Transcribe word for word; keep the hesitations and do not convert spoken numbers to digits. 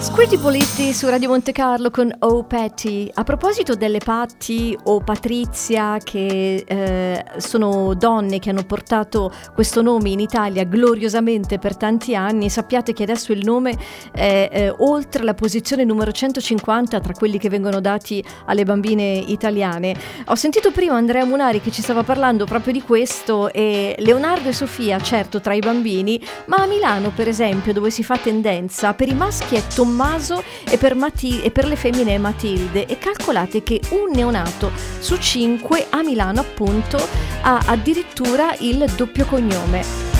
Squirty Politti su Radio Monte Carlo con Oh Patty. A proposito delle Patti o Patrizia, che eh, sono donne che hanno portato questo nome in Italia gloriosamente per tanti anni, sappiate che adesso il nome è eh, oltre la posizione numero centocinquanta tra quelli che vengono dati alle bambine italiane. Ho sentito prima Andrea Munari che ci stava parlando proprio di questo, e Leonardo e Sofia certo tra i bambini, ma a Milano per esempio, dove si fa tendenza, per i maschi è Tommaso e per, Mati- e per le femmine è Matilde, e calcolate che un neonato su cinque a Milano appunto ha addirittura il doppio cognome.